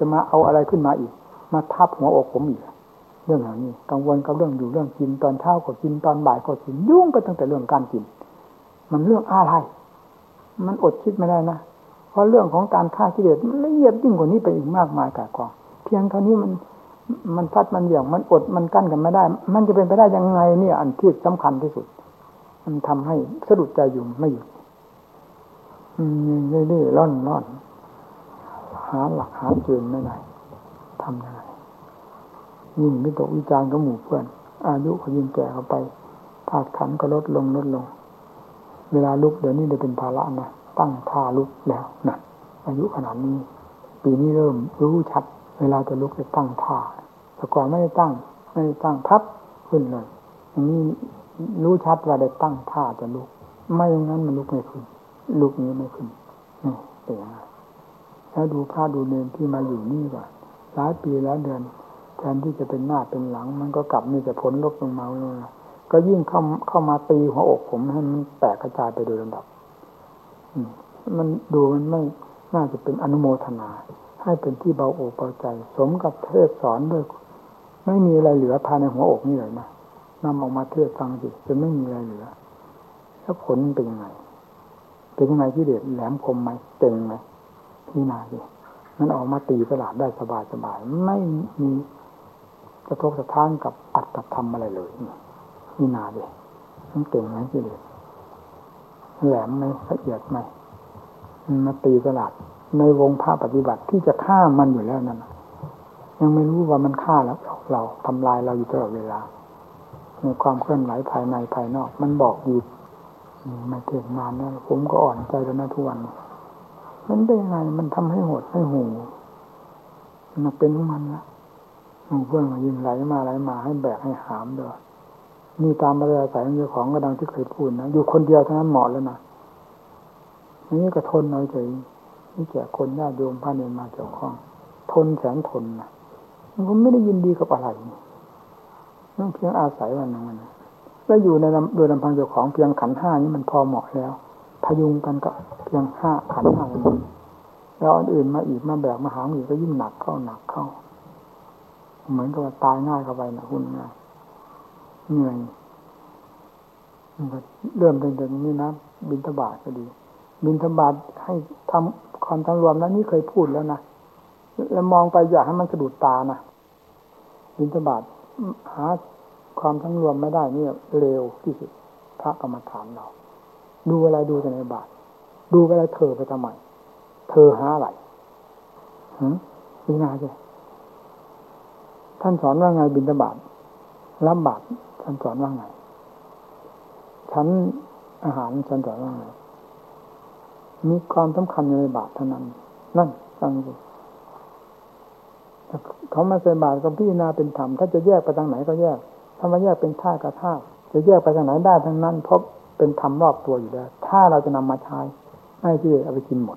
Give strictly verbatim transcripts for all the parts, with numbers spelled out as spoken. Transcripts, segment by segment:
จะมาเอาอะไรขึ้นมาอีกมาทับหัวอกผมอีกเรื่องเหล่านี้กังวลกับเรื่องอยู่เรื่องกินตอนเช้าก็กินตอนบ่ายก็กินยุ่งก็ตั้งแต่เรื่องการกินมันเรื่องอะไรมันอดคิดไม่ได้นะเพราะเรื่องของการฆ่ากิเลสมันละเอียดยิ่งกว่านี้ไปอีกมากมายกายกองเพียงเท่านี้มันมันพัดมันเหวี่ยงมันอดมันกั้นกันไม่ได้มันจะเป็นไปได้ยังไงเนี่ยอันที่สำคัญที่สุดมันทำให้สะดุดใจอยู่ไม่หยุดอืมนี่ๆร่อนร่อนหาหลักหาเกณฑ์ไม่ได้ทำยังไงยิ่งวิตกวิจารณ์กับหมู่เพื่อนอายุเขายิ่งแก่เข้าไปธาตุขันธ์ก็ลดลงลดลงเวลาลุกเดี๋ยวนี้ได้เป็นภาระนะตั้งท่าลุกแล้วนะอายุขนาดนี้ปีนี้เริ่มรู้ชัดเวลาจะลุกจะตั้งท่าแต่ก่อนไม่ได้ตั้งไม่ได้ตั้งพับขึ้นเลยอย่างนี้รู้ชัดว่าได้ตั้งท่าจะลุกไม่อย่างนั้นมันลุกไม่ขึ้นลุกนี้ไม่ขึ้นนี่เป็นอย่างไรแล้วดูพระดูเนรที่มาอยู่นี่ว่าหลายปีแล้วเดือนแทนที่จะเป็นหน้าเป็นหลังมันก็กลับมีแต่ผลลบลงมาเลยก็ยิ่งเข้าเข้ามาตีหัวอกผมให้มันแตกกระจายไปโดยลำดับมันดูมันไม่น่าจะเป็นอนุโมทนาให้เป็นที่เบาอกเบาใจสมกับเทศสอนด้วยไม่มีอะไรเหลือภายในหัวอกนี่เลยนะนำออกมาเทศฟังสิจะไม่มีอะไรเหลือแล้วผลเป็นยังไงเป็นยังไงที่เด็ดแหลมคมไหมเต็งไหมพี่นาดิมันออกมาตีตลาดได้สบายสบายไม่มีกระทบกระทั่งกับอัตกับธรรมอะไรเลยพี่นาดิมันเต็งไหมที่เด็ดแหลมไหมละเอียดไหมมันมาตีตลาดในวงภาคปฏิบัติที่จะฆ่ามันอยู่แล้วนั่นยังไม่รู้ว่ามันฆ่าแล้วเราทำลายเราอยู่ตลอดเวลาในความเคลื่อนไหวภายในภายนอกมันบอกอยู่มาเทศนานแล้วผมก็อ่อนใจแล้วนะทุกวันมันได้ยังไงมันทำให้หดให้หูมันเป็นของมันละเพื่อนมายิงไหลมาไหลมาให้แบกให้หามเด้อนี่ตามมาเลยอาศัยเจ้าของก็ดังที่เคยพูดนะอยู่คนเดียวเท่านั้นเหมาะแล้วนะนี่ก็ทนเอาใจนี่แก่คนญาติโยมพระเนรมาเกี่ยวข้องทนแสนทนนะผมไม่ได้ยินดีกับอะไรนั่นเพียงอาศัยวันนึงมันแล้วอยู่ในโดยลำพังเจ้าของเพียงขันธ์ห้านี้มันพอเหมาะแล้วพยุงกันก็เพียงห้าขันธ์ห้าแล้วอันอื่นมาอีกมาแบกมาหามอีกก็ยิ่งหนักเข้าหนักเข้าเหมือนกับว่าตายง่ายเข้าไปนะคุณง่ายเหนื่อยเริ่มตั้งแต่นี้นะบิณฑบาตก็ดีบิณฑบาตให้ทำความทั้งรวมแล้วนี่เคยพูดแล้วนะแล้วมองไปอยากให้มันสะดุดตานะบิณฑบาตหาความทั้งรวมไม่ได้นี่เร็วที่สุดพระกรรมฐานเราดูอะไรดูแต่ในบาตรดูอะไรเธอไปทำไมเธอหาอะไรหืมนี่นาใช่ท่านสอนว่าไงบิณฑบาตรับบาตรท่านสอนว่าไงฉันอาหารท่านสอนว่าไงมีความสำคัญในบาตรเท่านั้นนั่นฟังดูเขามาใส่บาตรก็พิจารณาเป็นธรรมถ้าจะแยกไปทางไหนก็แยกถ้ามาแยกเป็นธาตุกับธาตุจะแยกไปทางไหนได้ทั้งนั้นเพราะเป็นธรรมรอบตัวอยู่แล้วถ้าเราจะนำมาใช้ให้ที่เอาไปกินหมด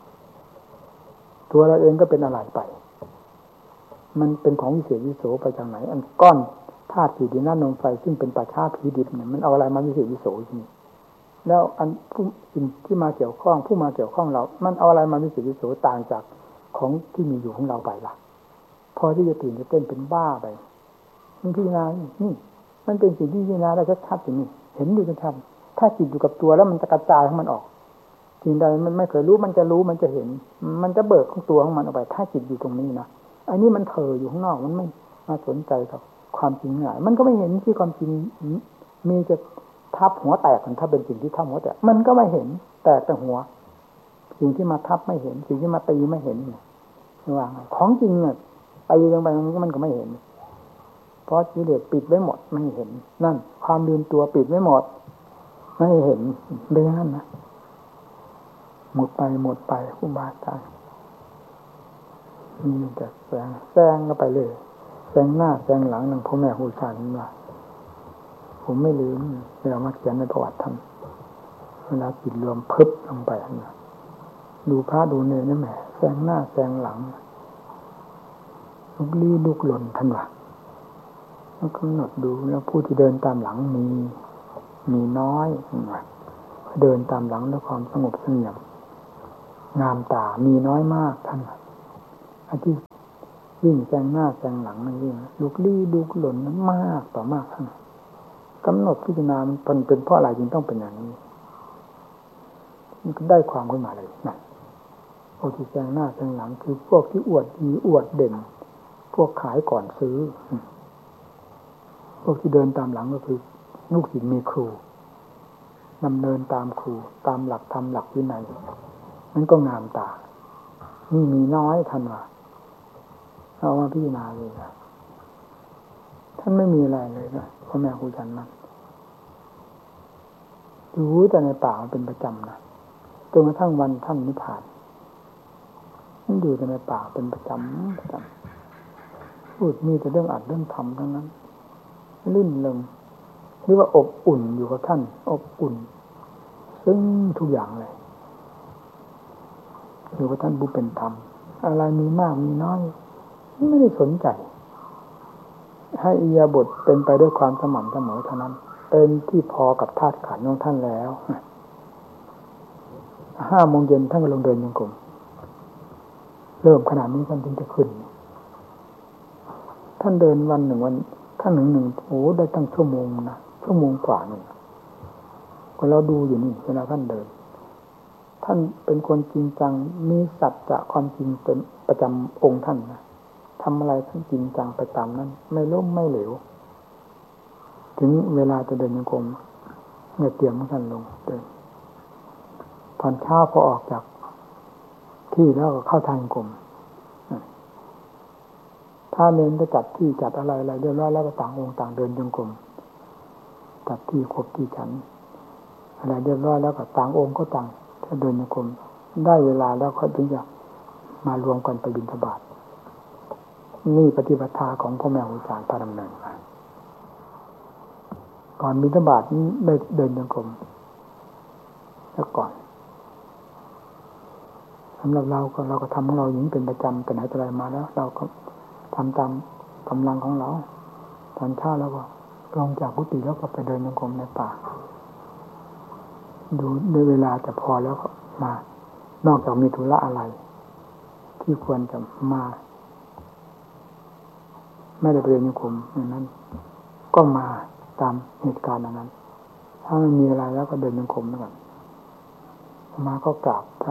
ตัวเราเองก็เป็นอะไรไปมันเป็นของวิเศษวิโสไปทางไหนอันก้อนธาตุสี่ดินน้ำลมไฟซึ่งเป็นป่าช้าผีดิบเนี่ยมันเอาอะไรมาวิเศษวิโสที่นี่แล้วอันผู้สิ่งที่มาเกี่ยวข้องผู้มาเกี่ยวข้องเรามันเอาอะไรมาวิเศษวิโสต่างจากของที่มีอยู่ของเราไปล่ะพอที่จะตื่นจะเต้นเป็นบ้าไปมันพิจารณานี่มันเป็นสิ่งที่พิจารณาได้ชัดๆอย่างนี้เห็นอยู่ชัดๆถ้าจิตอยู่กับตัวแล้วมันจะกระจายของมันออกสิ่งใดมันไม่เคยรู้มันจะรู้มันจะเห็นมันจะเบิกของตัวของมันออกไปถ้าจิตอยู่ตรงนี้นะอันนี้มันเถออยู่ข้างนอกมันไม่มาสนใจกับความจริงหลายมันก็ไม่เห็นที่ความจริงมีจะทับหัวแตกถ้าเป็นสิ่งที่ทับหัวแตกมันก็ไม่เห็นแตกแต่หัวสิ่งที่มาทับไม่เห็นสิ่งที่มาตีไม่เห็นเนี่ยว่าของจริงเนี่ยตีลงไปมันก็ไม่เห็นเพราะกิเลสปิดไว้หมดไม่เห็นนั่นความลืมตัวปิดไว้หมดไม่เห็นเป็นอย่างนั้นนะหมดไปหมดไปอุบาทตายมีแต่แซงแซงก็ไปเลยแซงหน้าแซงหลังหนึ่งพ่อแม่ครูอาจารย์ว่าผมไม่ลืมเวลามาเขียนในประวัติท่านเวลาจิตรวมพึบลงไปนะดูพระดูเนรนี่แหมแซงหน้าแซงหลังลุกลี้ลุกหล่นท่านว่าแล้วกำหนดดูแล้วผู้ที่เดินตามหลังมีมีน้อยว่าเดินตามหลังด้วยความสงบเสงี่ยมงามตามีน้อยมากท่านอันที่วิ่งแซงหน้าแซงหลังนั่นเองลุกลี้ลุกหล่นนั้นมากต่อมากขนาดกำหนดพิจารณามันเป็นเพราะอะไรจึงต้องเป็นอย่างนี้มันก็ได้ความขึ้นมาเลยนะพวกที่แซงหน้าแซงหลังคือพวกที่อวดดีอวดเด่นพวกขายก่อนซื้อพวกที่เดินตามหลังก็คือลูกศิษย์มีครูดำเนินตามครูตามหลักธรรมหลักวินัยนั่นก็งามตานี่มีน้อยท่านว่าเอามาพิจารณาเลยนะท่านไม่มีอะไรเลยนะพ่อแม่ครูอาจารย์มันรู้แต่ในป่าเป็นประจำนะจนกระทั่งวันท่านนิพพานมันอยู่แต่ในป่าเป็นประจำประจำพูดมีแต่เรื่องอัดเรื่องทำทั้งนั้นลื่นลงหรือว่าอบอุ่นอยู่กับท่านอบอุ่นซึ่งทุกอย่างเลยอยู่กับท่านผู้เป็นธรรมอะไรมีมากมีน้อยไม่ได้สนใจให้อิริยาบถเป็นไปด้วยความสม่ำเสมอเท่านั้นเป็นที่พอกับธาตุขันธ์ของท่านแล้วห้าโมงเย็นท่านก็ลงเดินยังกลมเริ่มขนาดนี้ท่านถึงจะขึ้นท่านเดินวันหนึ่งวันท่านหนึ่งหนึ่งโอ้ได้ตั้งชั่วโมงนะชั่วโมงกว่านี่ก็เราดูอยู่นี่เวลาท่านเดินท่านเป็นคนจริงจังมีสัจจะความจริงเป็นประจำองค์ท่านนะทำอะไรท่านจริงจังไปตามนั้นไม่ล้มไม่เหลวถึงเวลาจะเดินยังกรมเมื่อเตรียมท่านลงเดินตอนเช้าพอออกจากที่แล้วก็เข้าทางกรมถ้าเน้นจะจัดที่จัดอะไรอะไรเรียบร้อยแล้วก็ต่างองค์ต่างเดินยังกรมจัดที่ครบที่ฉันอะไรเรียบร้อยแล้วก็ต่างองค์ก็ต่างถ้าเดินยังกรมได้เวลาแล้วเขาถึงจะมารวมกันไปบิณฑบาตนี่ปฏิบัติธรรมของพ่อแม่ครูอาจารย์พาดำเนินมาก่อนบิณฑบาตได้เดินยังกรมแล้วก่อนสำหรับเราก็เราก็ทำของเราอย่างนี้เป็นประจำแต่ไหนแต่ไรมาแล้วเราก็ทำตามกำลังของเราตอนเช้าแล้วก็ลงจากกุฏิแล้วก็ไปเดินยังกรมในป่าดูด้วยเวลาจะพอแล้วก็มานอกจากมีธุระอะไรที่ควรจะมาไม่ได้ไปเรียนยังกรมอย่างนั้นก็มาตามเหตุการณ์นั้นถ้าไม่มีอะไรแล้วก็เดินยังกรมแล้วกันมาก็กราบพระ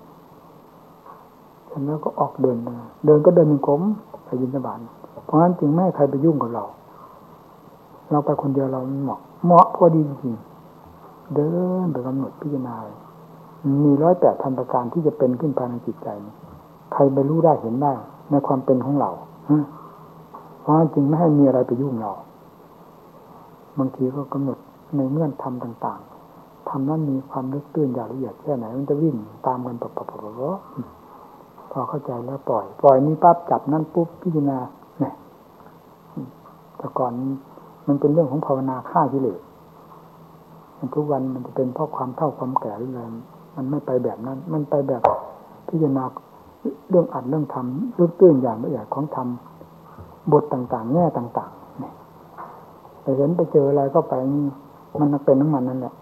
เสร็จแล้วก็ออกเดินเดินก็เดินยังกรมไปบิณฑบาตเพราะฉะนั้นจึงไม่ให้ใครไปยุ่งกับเราเราไปคนเดียวเราเหมาะเหมาะพอดีจริงเดินไปกำหนดพิจารณามีร้อยแปดพันประการที่จะเป็นขึ้นภายในจิตใจใครไปรู้ได้เห็นได้ในความเป็นของเราเพราะจึงไม่ให้มีอะไรไปยุ่งเราบางทีก็กำหนดในเงื่อนธรรมต่างๆธรรมนั้นมีความลึกตื้นอย่างละเอียดแค่ไหนมันจะวิ่งตามกันปะปะปะปะพอเข้าใจแล้วปล่อยปล่อยนี่ปั๊บจับนั่นปุ๊บพิจารณาเนี่ยแต่ก่อนมันเป็นเรื่องของภาวนาฆ่ากิเลสทุกวันมันจะเป็นเพราะความเท่าความแก่หรืออะไรมันไม่ไปแบบนั้นมันไปแบบพิจารณาเรื่องอัดเรื่องทำลึกตื้นอย่างละเอียดของธรรมบทต่างๆแง่ต่างๆเนี่ยไปเห็นไปเจออะไรก็ไปนี่มันเป็นน้ำมันนั่นแหละ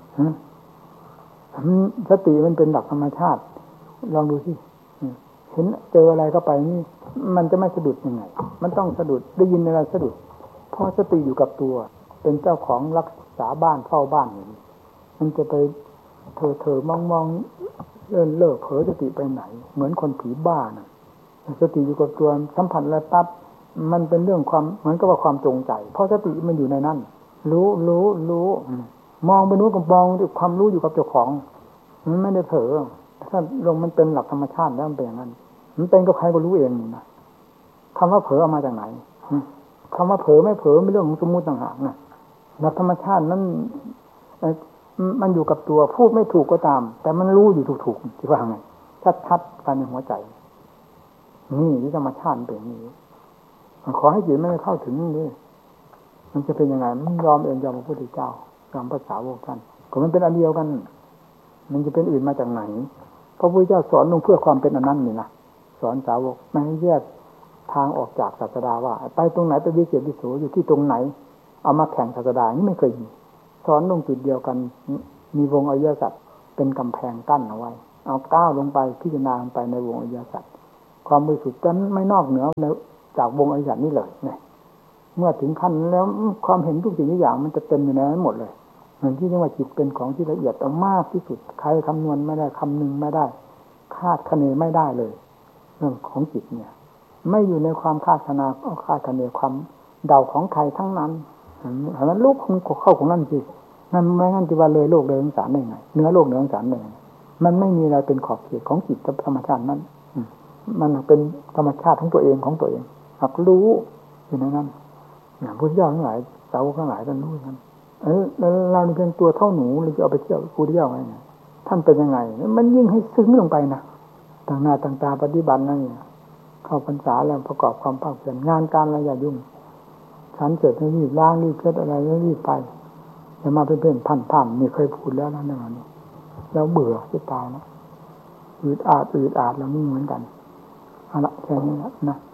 สติมันเป็นหลักธรรมชาติลองดูสิเห็นเจออะไรก็ไปนี่มันจะไม่สะดุดยังไงมันต้องสะดุดได้ยินอะไรสะดุดเพราะสติอยู่กับตัวเป็นเจ้าของรักษาบ้านเฝ้าบ้านอย่างนี้มันจะไปเถอเถอมองมองเลื่อนเลิกเผลอสติไปไหนเหมือนคนผีบ้านะสติอยู่กับตัวสัมผัสอะไรปั๊บมันเป็นเรื่องความเหมือนกับว่าความจงใจเพราะสติมันอยู่ในนั้นรู้รู้รู้มองไปนู้นก็มองด้วยความรู้อยู่กับเจ้าของมันไม่ได้เผลอถ้าลงมันเป็นหลักธรรมชาติแล้วมันเป็นอย่างนั้นมันเป็นกับใครก็รู้เองนะคำว่าเผลอเอามาจากไหนคำว่าเผลอไม่เผลอเป็นเรื่องของสมมุติต่างหากนะหลักธรรมชาตินั้นมันอยู่กับตัวพูดไม่ถูกก็ตามแต่มันรู้อยู่ถูกๆที่ว่าไงชัดๆกันในหัวใจนี่ที่ธรรมชาติเป็นอย่างนี้ขอให้จิตไม่เข้าถึงนี่มันจะเป็นยังไงมันยอมเองยอมพระพุทธเจ้ายอมพระสาวกท่านก็มันเป็นอันเดียวกันมันจะเป็นอื่นมาจากไหนพระพุทธเจ้าสอนลงเพื่อความเป็นอันนั้นนี่นะสอนสาวกไม่ให้แยกทางออกจากศาสดาว่าไปตรงไหนไปวิเศษวิโสอยู่ที่ตรงไหนเอามาแข่งศาสดานี่ไม่เคยมีสอนลงจุดเดียวกันมีวงอริยสัจเป็นกำแพงกั้นเอาไว้เอาก้าวลงไปพิจารณาลงไปในวงอริยสัจความบริสุทธิ์นั้นไม่นอกเหนือในจากวงอริยสัจนี้เลยเนี่ยเมื่อถึงขั้นแล้วความเห็นทุกสิ่งทุกอย่างมันจะเต็มอยู่ในนั้นหมดเลยเหมือนที่เรียกว่าจิตเป็นของที่ละเอียดเอามากที่สุดใครคำนวณไม่ได้คำนึงไม่ได้คาดคะเนไม่ได้เลยเรื่องของจิตเนี่ยไม่อยู่ในความคาดคะเนคาดคะเนความเดาของใครทั้งนั้นเพราะนั้นลูกของเข้าของนั่นสินั่นไม่งั้นจะว่าเลยโลกเลยสงสารได้ไงเนื้อโลกเนื้อสงสารได้ไงมันไม่มีอะไรเป็นขอบเขตของจิตธรรมชาตินั้นมันเป็นธรรมชาติของตัวเองของตัวเองหากรู้อยู่ในนั้นอย่างพุทธเจ้าทั้งหลายสาวกทั้งหลายท่านรู้นั้นเออแล้วเราเพียงตัวเท่าหนูเราจะเอาไปเที่ยวพุทธเจ้าไงท่านเป็นยังไงมันยิ่งให้ซึ้งลงไปนะต่างหน้าต่างตาปฏิบัตินั่นเนี่ยเข้าพรรษาแล้วประกอบความภาคเพียรงานการอะไรอย่ายุ่งฉันเสร็จแล้วรีบล้างรีบเช็ดอะไรแล้วรีบไปอย่ามาเป็นเพื่อนพันท่านนี่เคยพูดแล้วนะนั่นนี่แล้วเบื่อจะตายนะอืดอาดอืดอาดแล้วนี่เหมือนกันเอาละแค่นี้นะ